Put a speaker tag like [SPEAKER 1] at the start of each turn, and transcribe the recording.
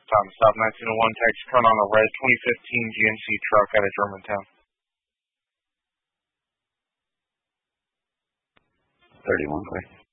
[SPEAKER 1] Time stop 1901, taxi turn on a red 2015 GMC truck out of Germantown.
[SPEAKER 2] 31, clear.